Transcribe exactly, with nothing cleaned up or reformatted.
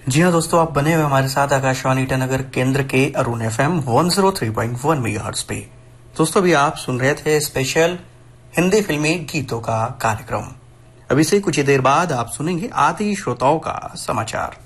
जी हाँ दोस्तों, आप बने हुए हमारे साथ आकाशवाणी ईटानगर केंद्र के Arun FM one zero three point one megahertz पे। दोस्तों अभी आप सुन रहे थे स्पेशल हिंदी फिल्मी गीतों का कार्यक्रम। अभी से कुछ ही देर बाद आप सुनेंगे आदि श्रोताओं का समाचार।